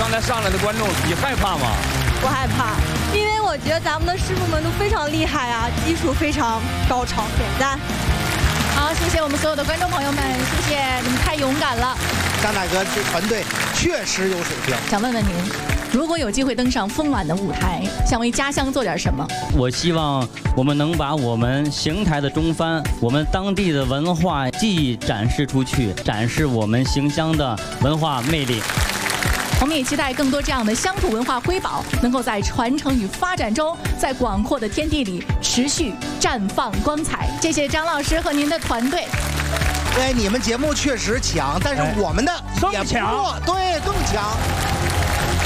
刚才上来的观众，你害怕吗？ 不害怕，因为我觉得咱们的师傅们都非常厉害啊，技术非常高超，点赞。 好，谢谢我们所有的观众朋友们，谢谢你们太勇敢了。 张大哥这团队确实有水平。 想问问您，如果有机会登上丰晚的舞台，想为家乡做点什么？ 我希望我们能把我们邢台的中藩，我们当地的文化技艺展示出去，展示我们邢乡的文化魅力。 我们也期待更多这样的乡土文化瑰宝能够在传承与发展中，在广阔的天地里持续绽放光彩。谢谢张老师和您的团队。 对，你们节目确实强，但是我们的也不弱，对，更强。